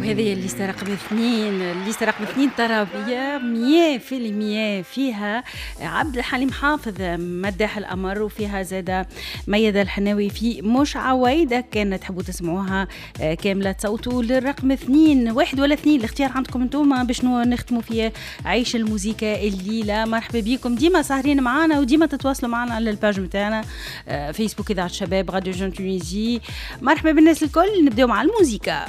وهذه الليستة رقم 2. الليستة رقم 2 ترابية 100% فيها عبد الحليم حافظ مداح الأمر، وفيها زادة ميادة الحناوي في مش عوايدة. كان تحبوا تسمعوها كاملة تصوتوا للرقم 2. 1 ولا 2 الاختيار عندكم انتوما باش نختموا فيه عيش الموسيقى الليلة. مرحبا بكم، ديما سهرين معنا وديما تتواصلوا معنا على الباج متاعنا فيسبوك إذاعة الشباب راديو جون تونيزي. مرحبا بالناس الكل، نبداو مع الموسيقى.